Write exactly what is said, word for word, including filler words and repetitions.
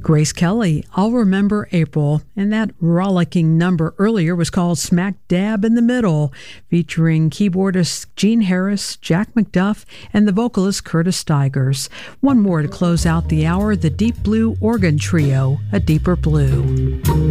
Grace Kelly, I'll Remember April, and that rollicking number earlier was called Smack Dab in the Middle, featuring keyboardist Gene Harris, Jack McDuff, and the vocalist Curtis Stigers. One more to close out the hour, the Deep Blue Organ Trio, A Deeper Blue.